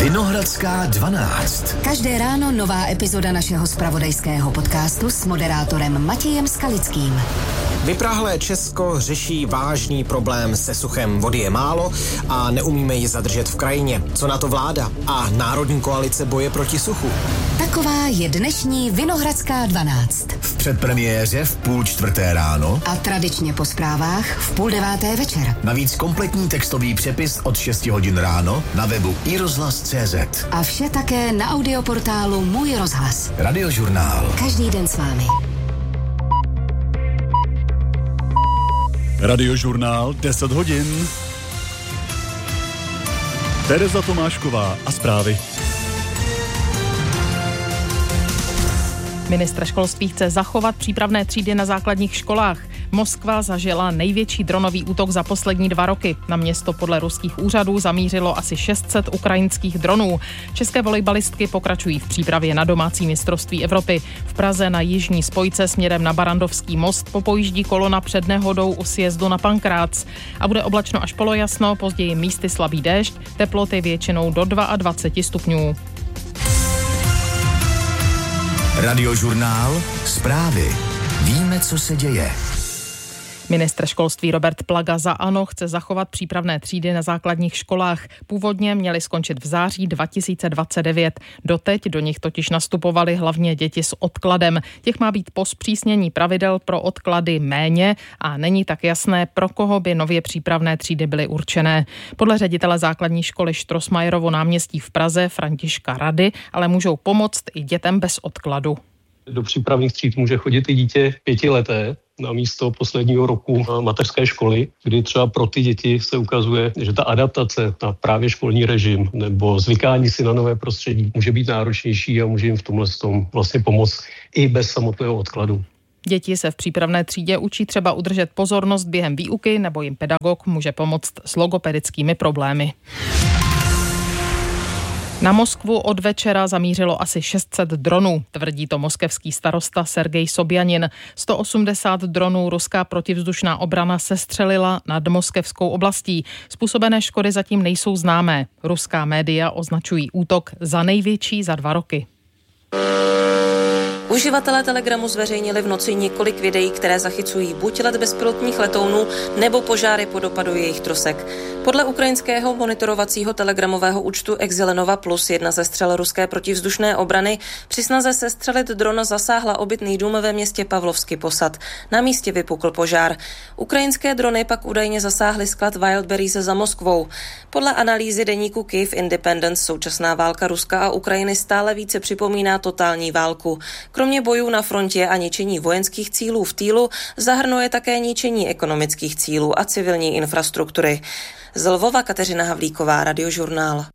Vinohradská 12. Každé ráno nová epizoda našeho zpravodajského podcastu s moderátorem Matějem Skalickým. Vyprahlé Česko řeší vážný problém se suchem. Vody je málo a neumíme ji zadržet v krajině. Co na to vláda a Národní koalice boje proti suchu? Taková je dnešní Vinohradská 12. V předpremiéře v 3:30 ráno a tradičně po zprávách v 8:30 večer. Navíc kompletní textový přepis od 6 hodin ráno na webu iRozhlas.cz. A vše také na audioportálu Můj rozhlas. Radiožurnál. Každý den s vámi. Radiožurnál 10 hodin. Tereza Tomášková a zprávy. Ministr školství chce zachovat přípravné třídy na základních školách. Moskva zažila největší dronový útok za poslední 2 roky. Na město podle ruských úřadů zamířilo asi 600 ukrajinských dronů. České volejbalistky pokračují v přípravě na domácí mistrovství Evropy. V Praze na jižní spojce směrem na Barandovský most popojíždí kolona před nehodou u sjezdu na Pankrác. A bude oblačno až polojasno, později místy slabý déšť, teploty většinou do 22 stupňů. Radiožurnál. Zprávy. Víme, co se děje. Ministr školství Robert Plaga za ANO chce zachovat přípravné třídy na základních školách. Původně měly skončit v září 2029. Doteď do nich totiž nastupovaly hlavně děti s odkladem. Těch má být po zpřísnění pravidel pro odklady méně a není tak jasné, pro koho by nově přípravné třídy byly určené. Podle ředitele základní školy Štrosmajerovo náměstí v Praze Františka Rady ale můžou pomoct i dětem bez odkladu. Do přípravných tříd může chodit i dítě 5leté na místo posledního roku mateřské školy, kdy třeba pro ty děti se ukazuje, že ta adaptace na právě školní režim nebo zvykání si na nové prostředí může být náročnější a může jim v tomhle vlastně pomoct i bez samotného odkladu. Děti se v přípravné třídě učí třeba udržet pozornost během výuky nebo jim pedagog může pomoct s logopedickými problémy. Na Moskvu od večera zamířilo asi 600 dronů, tvrdí to moskevský starosta Sergej Sobjanin. 180 dronů ruská protivzdušná obrana sestřelila nad moskevskou oblastí. Způsobené škody zatím nejsou známé. Ruská média označují útok za největší za 2 roky. Uživatelé Telegramu zveřejnili v noci několik videí, které zachycují buď let bezpilotních letounů, nebo požáry po dopadu jejich trosek. Podle ukrajinského monitorovacího telegramového účtu Exilenova Plus 1 ze střel ruské protivzdušné obrany při snaze sestřelit dron zasáhla obytný dům ve městě Pavlovsky Posad. Na místě vypukl požár. Ukrajinské drony pak údajně zasáhly sklad Wildberries za Moskvou. Podle analýzy deníku Kyiv Independence současná válka Ruska a Ukrajiny stále více připomíná totální válku. Kromě bojů na frontě a ničení vojenských cílů v týlu zahrnuje také ničení ekonomických cílů a civilní infrastruktury. Z Lvova Kateřina Havlíková, Radiožurnál.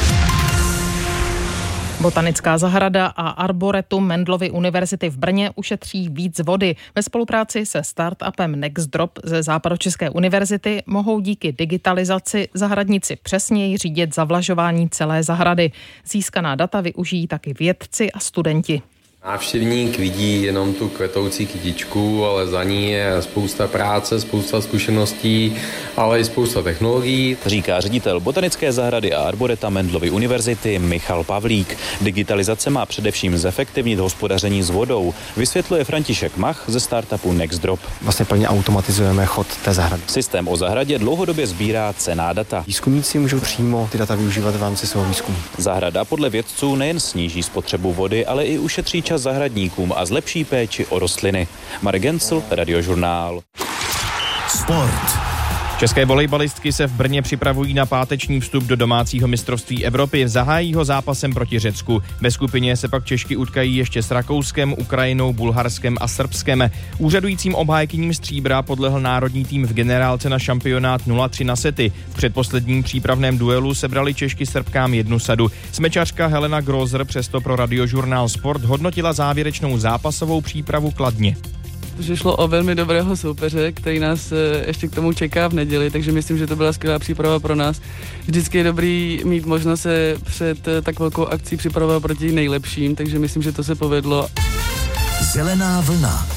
Botanická zahrada a arboretum Mendelovy univerzity v Brně ušetří víc vody. Ve spolupráci se startupem Nextdrop ze Západočeské univerzity mohou díky digitalizaci zahradníci přesněji řídit zavlažování celé zahrady. Získaná data využijí taky vědci a studenti. Návštěvník vidí jenom tu kvetoucí kytičku, ale za ní je spousta práce, spousta zkušeností, ale i spousta technologií. Říká ředitel Botanické zahrady a arboreta Mendelovy univerzity Michal Pavlík. Digitalizace má především zefektivnit hospodaření s vodou, vysvětluje František Mach ze startupu Nextdrop. Vlastně plně automatizujeme chod té zahrady. Systém o zahradě dlouhodobě sbírá cenná data. Výzkumníci můžou přímo ty data využívat v rámci svého výzkumu. Zahrada podle vědců nejen sníží spotřebu vody, ale i ušetří čas zahradníkům a zlepší péči o rostliny. Marek Gencl, Radiožurnál. Sport. České volejbalistky se v Brně připravují na páteční vstup do domácího mistrovství Evropy. Zahájí ho zápasem proti Řecku. Ve skupině se pak Češky utkají ještě s Rakouskem, Ukrajinou, Bulharskem a Srbskem. Úřadujícím obhájkyním stříbra podlehl národní tým v generálce na šampionát 0-3 na sety. V předposledním přípravném duelu sebrali Češky Srbkám 1 sadu. Smečařka Helena Grozer přesto pro Radiožurnál Sport hodnotila závěrečnou zápasovou přípravu kladně. Že šlo o velmi dobrého soupeře, který nás ještě k tomu čeká v neděli, takže myslím, že to byla skvělá příprava pro nás. Vždycky je dobrý mít možnost se před tak velkou akcí připravovat proti nejlepším, takže myslím, že to se povedlo. Zelená vlna.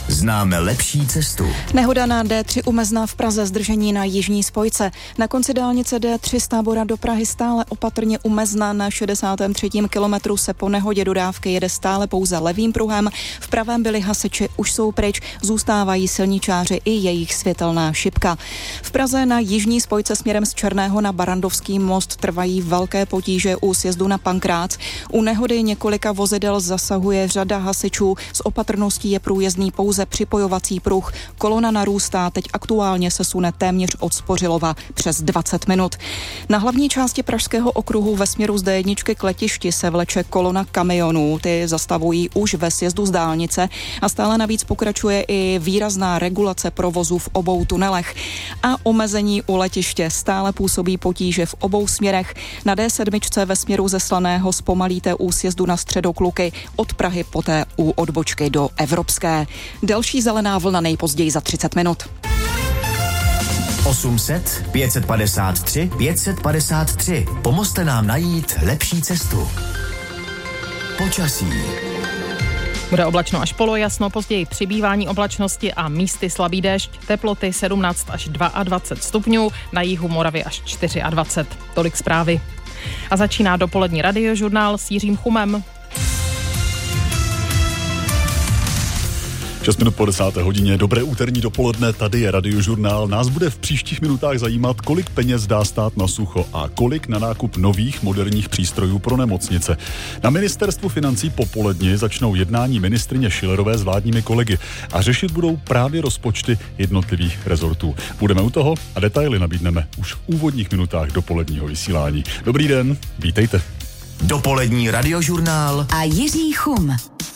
Známe lepší cestu. Nehoda na D3 u Mezna v Praze, zdržení na jižní spojce. Na konci dálnice D3 z Tábora do Prahy stále opatrně u Mezna na 63. kilometru se po nehodě dodávky jede stále pouze levým pruhem. V pravém byli hasiči, už jsou pryč, zůstávají silničáři i jejich světelná šipka. V Praze na jižní spojce směrem z Černého na Barrandovský most trvají velké potíže u sjezdu na Pankrác. U nehody několika vozidel zasahuje řada hasičů, s opatrností je průjezdný pouze připojovací pruh. Kolona narůstá, teď aktuálně se sune téměř od Spořilova přes 20 minut. Na hlavní části Pražského okruhu ve směru z D1 k letišti se vleče kolona kamionů. Ty zastavují už ve sjezdu z dálnice a stále navíc pokračuje i výrazná regulace provozu v obou tunelech. A omezení u letiště stále působí potíže v obou směrech. Na D7 ve směru ze Slaného zpomalíte u sjezdu na Středokluky, od Prahy poté u odbočky do Evropské. Další zelená vlna nejpozději za 30 minut. 800 553 553. Pomozte nám najít lepší cestu. Počasí. Bude oblačno až polojasno, později přibývání oblačnosti a místy slabý déšť. Teploty 17 až 22 stupňů, na jihu Moravy až 24. Tolik zprávy. A začíná dopolední radiožurnál s Jiřím Chumem. 6 minut po 10. hodině, dobré úterní dopoledne, tady je radiožurnál. Nás bude v příštích minutách zajímat, kolik peněz dá stát na sucho a kolik na nákup nových moderních přístrojů pro nemocnice. Na ministerstvu financí popoledni začnou jednání ministryně Schillerové s vládními kolegy a řešit budou právě rozpočty jednotlivých rezortů. Budeme u toho a detaily nabídneme už v úvodních minutách dopoledního vysílání. Dobrý den, vítejte. Dopolední radiožurnál a Jiří Chum.